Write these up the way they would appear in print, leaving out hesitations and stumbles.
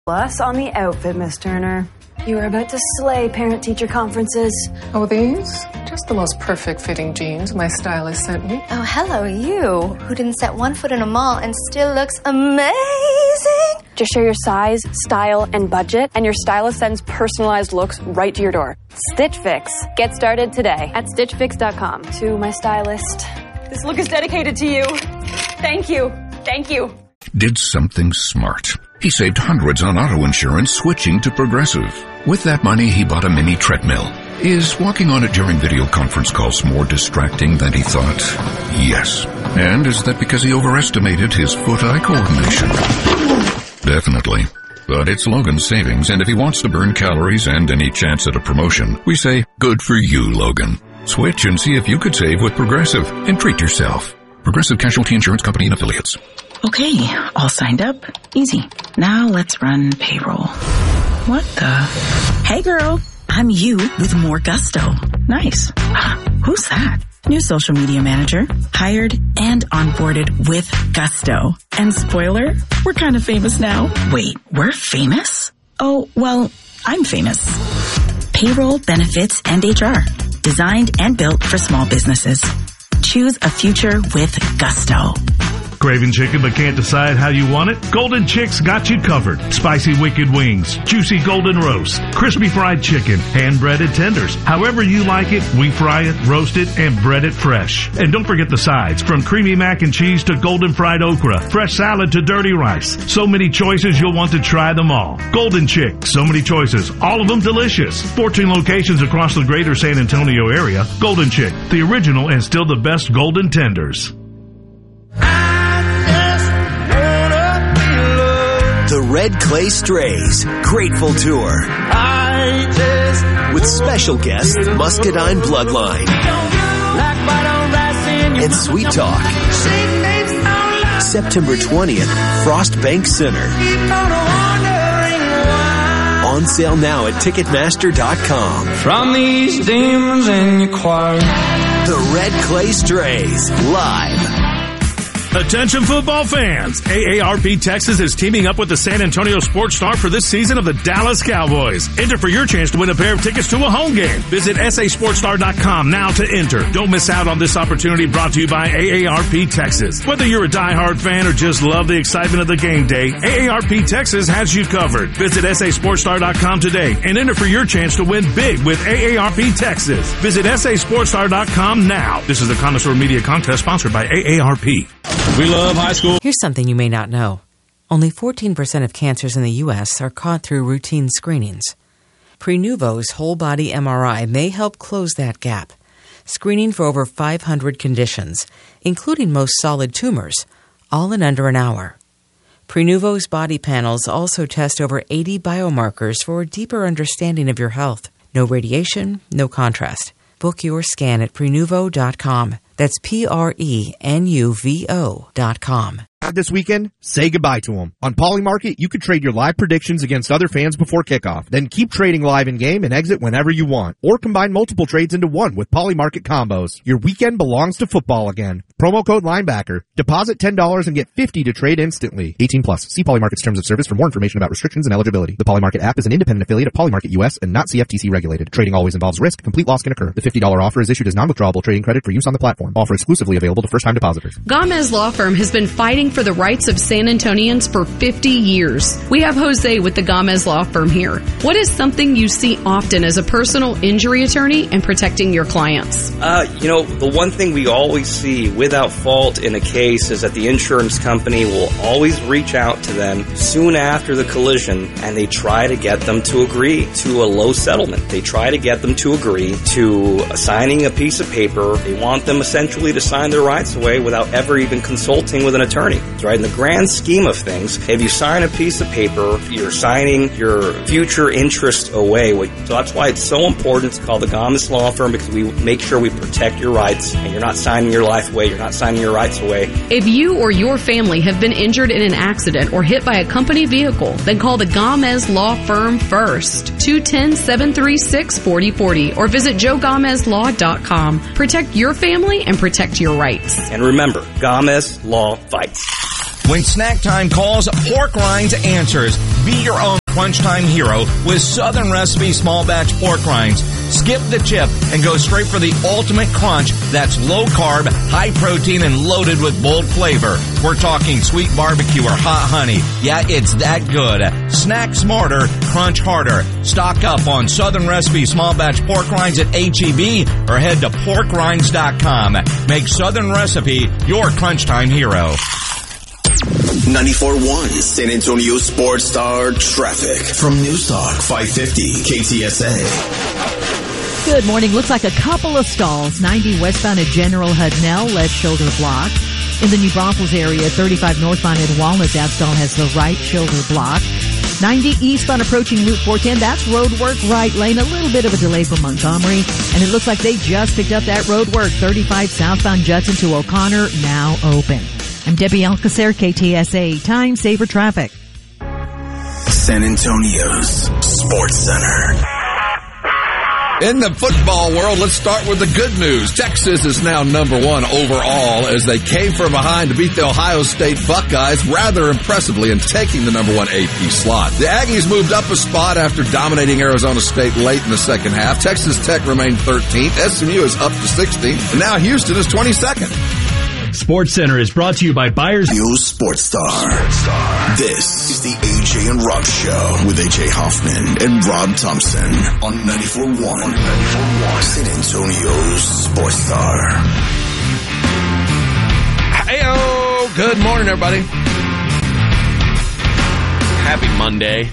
Plus on the outfit, Miss Turner. You are about to slay parent-teacher conferences. Oh, these? Just the most perfect fitting jeans my stylist sent me. Oh, hello, you, who didn't set one foot in a mall and still looks amazing. Just share your size, style, and budget, and your stylist sends personalized looks right to your door. Stitch Fix. Get started today at StitchFix.com. To my stylist, this look is dedicated to you. Thank you. Thank you. Did something smart. He saved hundreds on auto insurance switching to Progressive. With that money, he bought a mini treadmill. Is walking on it during video conference calls more distracting than he thought? Yes. And is that because he overestimated his foot-eye coordination? Definitely. But it's Logan's savings, and if he wants to burn calories and any chance at a promotion, we say, good for you, Logan. Switch and see if you could save with Progressive and treat yourself. Progressive Casualty Insurance Company and Affiliates. Okay, all signed up. Easy. Now let's run payroll. What the? Hey girl, I'm you with more gusto. Nice. Who's that? New social media manager. Hired and onboarded with gusto. And spoiler, we're kind of famous now. Wait, we're famous? Oh, well, I'm famous. Payroll, benefits, and HR. Designed and built for small businesses. Choose a future with gusto. Craving chicken but can't decide how you want it? Golden Chicks got you covered. Spicy wicked wings, juicy golden roast, crispy fried chicken, hand-breaded tenders. However you like it, we fry it, roast it, and bread it fresh. And don't forget the sides, from creamy mac and cheese to golden fried okra, fresh salad to dirty rice. So many choices you'll want to try them all. Golden Chick, so many choices, all of them delicious. 14 locations across the greater San Antonio area. Golden Chick, the original and still the best golden tenders. The Red Clay Strays Grateful Tour. With special guest Muscadine Bloodline and Sweet Talk. September 20th, Frost Bank Center. On sale now at Ticketmaster.com. From these demons in your choir. The Red Clay Strays live. Attention football fans! AARP Texas is teaming up with the San Antonio Sports Star for this season of the Dallas Cowboys. Enter for your chance to win a pair of tickets to a home game. Visit sasportstar.com now to enter. Don't miss out on this opportunity brought to you by AARP Texas. Whether you're a diehard fan or just love the excitement of the game day, AARP Texas has you covered. Visit sasportstar.com today and enter for your chance to win big with AARP Texas. Visit sasportstar.com now. This is the Connoisseur Media Contest sponsored by AARP. We love high school. Here's something you may not know. Only 14% of cancers in the U.S. are caught through routine screenings. Prenuvo's whole-body MRI may help close that gap, screening for over 500 conditions, including most solid tumors, all in under an hour. Prenuvo's body panels also test over 80 biomarkers for a deeper understanding of your health. No radiation, no contrast. Book your scan at Prenuvo.com. That's Prenuvo.com. This weekend, say goodbye to them. On Polymarket, you could trade your live predictions against other fans before kickoff. Then keep trading live in-game and exit whenever you want. Or combine multiple trades into one with Polymarket combos. Your weekend belongs to football again. Promo code linebacker. Deposit $10 and get $50 to trade instantly. 18 plus. See Polymarket's terms of service for more information about restrictions and eligibility. The Polymarket app is an independent affiliate of Polymarket US and not CFTC regulated. Trading always involves risk. Complete loss can occur. The $50 offer is issued as non-withdrawable trading credit for use on the platform. Offer exclusively available to first-time depositors. Gomez Law Firm has been fighting for the rights of San Antonians for 50 years. We have Jose with the Gomez Law Firm here. What is something you see often as a personal injury attorney and protecting your clients? The one thing we always see without fault in a case is that the insurance company will always reach out to them soon after the collision and they try to get them to agree to a low settlement. They try to get them to agree to signing a piece of paper. They want them essentially to sign their rights away without ever even consulting with an attorney. Right? In the grand scheme of things, if you sign a piece of paper, you're signing your future interest away. So that's why it's so important. It's called the Gomez Law Firm, because we make sure we protect your rights and you're not signing your life away. You're not signing your rights away. If you or your family have been injured in an accident or hit by a company vehicle, then call the Gomez Law Firm first. 210-736-4040 or visit JoeGomezLaw.com. Protect your family and protect your rights. And remember, Gomez Law fights. When snack time calls, Pork Rinds answers. Be your own crunch time hero with Southern Recipe small batch pork rinds. Skip the chip and go straight for the ultimate crunch that's low carb, high protein, and loaded with bold flavor. We're talking sweet barbecue or hot honey. Yeah, it's that good. Snack smarter, crunch harder. Stock up on Southern Recipe small batch pork rinds at H-E-B or head to porkrinds.com. Make Southern Recipe your crunch time hero. 94.1 San Antonio Sports Star traffic from Newstalk 550 KTSA. Good morning. Looks like a couple of stalls. 90 westbound at General Hudnell, left shoulder block. In the New Braunfels area, 35 northbound at Walnut, that stall has the right shoulder block. 90 eastbound approaching Route 410, that's road work, right lane. A little bit of a delay from Montgomery. And it looks like they just picked up that road work. 35 southbound Judson to O'Connor, now open. I'm Debbie Alcacer, KTSA. Time saver traffic. San Antonio's Sports Center. In the football world, let's start with the good news. Texas is now number 1 overall as they came from behind to beat the Ohio State Buckeyes rather impressively and taking the number 1 AP slot. The Aggies moved up a spot after dominating Arizona State late in the second half. Texas Tech remained 13th. SMU is up to 16th. And now Houston is 22nd. Sports Center is brought to you by Buyers News Sports Star. This is the AJ and Rob Show with AJ Hoffman and Rob Thompson on 94.1 San Antonio's Sports Star. Hey-o! Good morning, everybody. Happy Monday.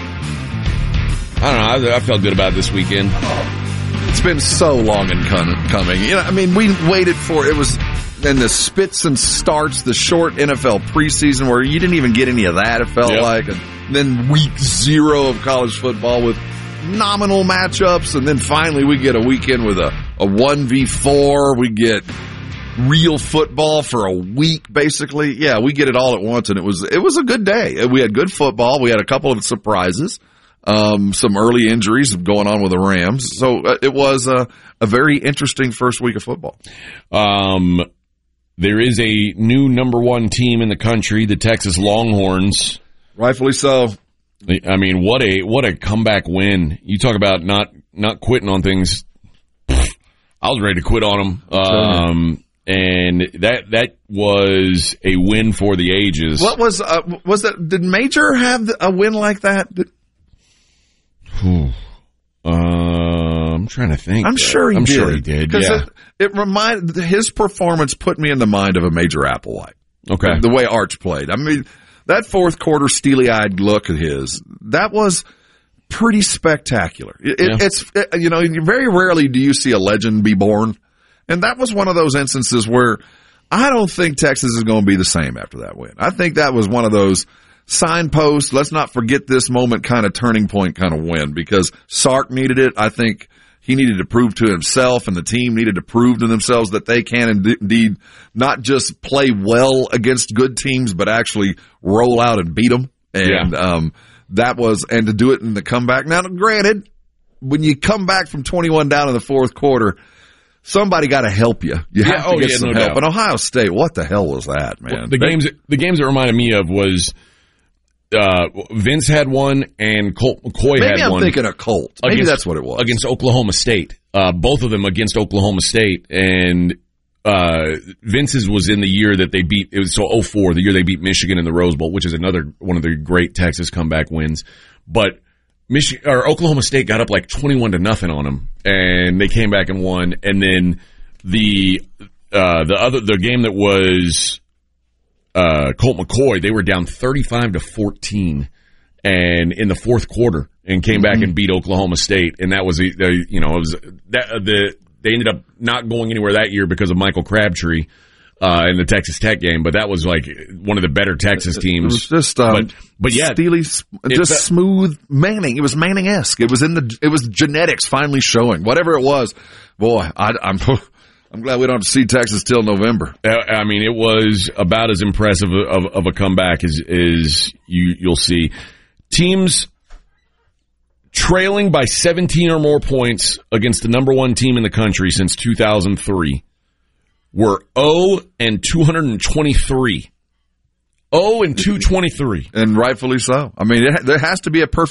I don't know. I felt good about this weekend. It's been so long in coming. You know, I mean, we waited for it was. And the spits and starts, the short NFL preseason where you didn't even get any of that, it felt like. And then week 0 of college football with nominal matchups. And then finally we get a weekend with a 1v4. We get real football for a week, basically. Yeah, we get it all at once. And it was a good day. We had good football. We had a couple of surprises. Some early injuries going on with the Rams. So it was a very interesting first week of football. There is a new number 1 team in the country, the Texas Longhorns. Rightfully so. I mean, what a comeback win. You talk about not quitting on things. I was ready to quit on them. And that was a win for the ages. What was that? Did Major have a win like that? I'm trying to think. I'm sure he did. Yeah. It reminded his performance put me in the mind of a Major Applewhite. Okay. The way Arch played. I mean, that fourth quarter steely-eyed look of his, that was pretty spectacular. It's very rarely do you see a legend be born, and that was one of those instances where I don't think Texas is going to be the same after that win. I think that was one of those signposts, let's not forget this moment kind of turning point kind of win, because Sark needed it. I think he needed to prove to himself, and the team needed to prove to themselves that they can indeed not just play well against good teams, but actually roll out and beat them. And and to do it in the comeback. Now, granted, when you come back from 21 down in the fourth quarter, somebody got to help you. You have to get some help. And Ohio State, what the hell was that, man? Well, the games it reminded me of was Vince had one and Colt McCoy had one. Maybe I'm thinking of Colt. Maybe that's what it was. Against Oklahoma State. Both of them against Oklahoma State. And Vince's was in the year that they beat, it was 04, the year they beat Michigan in the Rose Bowl, which is another one of the great Texas comeback wins. But Oklahoma State got up like 21-0 on them, and they came back and won. And then the game that was Colt McCoy, they were down 35-14 and in the fourth quarter, and came back and beat Oklahoma State. And that was they ended up not going anywhere that year because of Michael Crabtree in the Texas Tech game. But that was like one of the better Texas teams. It was just steely, smooth Manning. It was Manning-esque. It was genetics finally showing. Whatever it was, boy, I'm glad we don't have to see Texas till November. I mean, it was about as impressive of a comeback as you'll see. Teams trailing by 17 or more points against the number 1 team in the country since 2003 were 0-223 0-223. And rightfully so. I mean, there has to be a perfect